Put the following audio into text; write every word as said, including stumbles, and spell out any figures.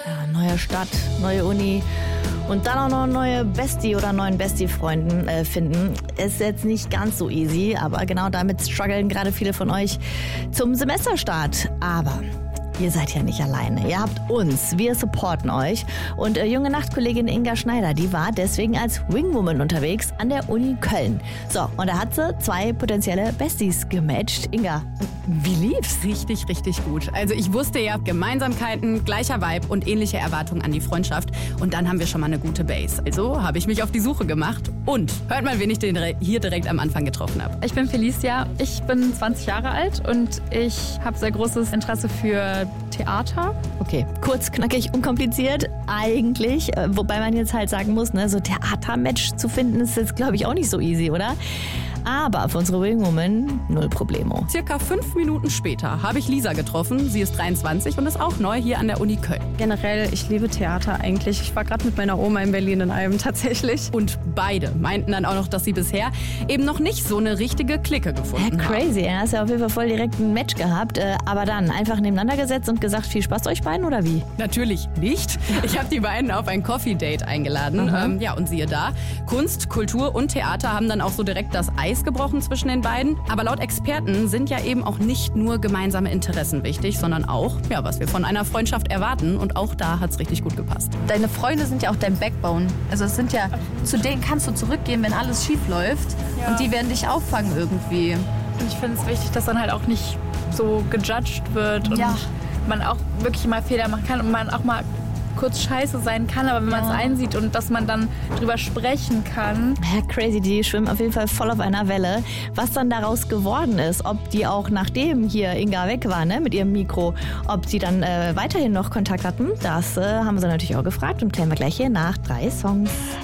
Ja, neue Stadt, neue Uni und dann auch noch neue Bestie oder neuen Bestie-Freunden äh, finden. Ist jetzt nicht ganz so easy, aber genau damit strugglen gerade viele von euch zum Semesterstart. Aber ihr seid ja nicht alleine. Ihr habt uns. Wir supporten euch. Und äh, junge Nachtkollegin Inga Schneider, die war deswegen als Wingwoman unterwegs an der Uni Köln. So, und da hat sie zwei potenzielle Besties gematcht. Inga, wie lief's? Richtig, richtig gut. Also ich wusste ja, Gemeinsamkeiten, gleicher Vibe und ähnliche Erwartungen an die Freundschaft. Und dann haben wir schon mal eine gute Base. Also habe ich mich auf die Suche gemacht. Und hört mal, wen ich den hier direkt am Anfang getroffen habe. Ich bin Felicia, ich bin zwanzig Jahre alt und ich habe sehr großes Interesse für Theater. Okay, kurz, knackig, unkompliziert eigentlich. Äh, wobei man jetzt halt sagen muss, ne, so Theatermatch zu finden ist jetzt, glaube ich, auch nicht so easy, oder? Aber für unsere Wingwoman null Problemo. Circa fünf Minuten später habe ich Lisa getroffen. Sie ist dreiundzwanzig und ist auch neu hier an der Uni Köln. Generell, ich liebe Theater eigentlich. Ich war gerade mit meiner Oma in Berlin in einem tatsächlich. Und beide meinten dann auch noch, dass sie bisher eben noch nicht so eine richtige Clique gefunden ja, haben. Crazy, er hast ja auf jeden Fall voll direkt ein Match gehabt. Äh, aber dann einfach nebeneinander gesetzt und gesagt, viel Spaß euch beiden oder wie? Natürlich nicht. Ich habe die beiden auf ein Coffee-Date eingeladen. Mhm. Ähm, ja, und siehe da, Kunst, Kultur und Theater haben dann auch so direkt das Eis gebrochen zwischen den beiden. Aber laut Experten sind ja eben auch nicht nur gemeinsame Interessen wichtig, sondern auch, ja, was wir von einer Freundschaft erwarten. Und auch da hat's richtig gut gepasst. Deine Freunde sind ja auch dein Backbone. Also es sind ja, zu denen kannst du zurückgehen, wenn alles schief läuft. Ja. Und die werden dich auffangen irgendwie. Und ich finde es wichtig, dass dann halt auch nicht so gejudged wird und Ja. man auch wirklich mal Fehler machen kann und man auch mal kurz scheiße sein kann, aber wenn man es Ja. einsieht und dass man dann drüber sprechen kann. Ja, crazy, die schwimmen auf jeden Fall voll auf einer Welle. Was dann daraus geworden ist, ob die auch nachdem hier Inga weg war, ne, mit ihrem Mikro, ob die dann äh, weiterhin noch Kontakt hatten, das äh, haben wir sie natürlich auch gefragt und klären wir gleich hier nach drei Songs.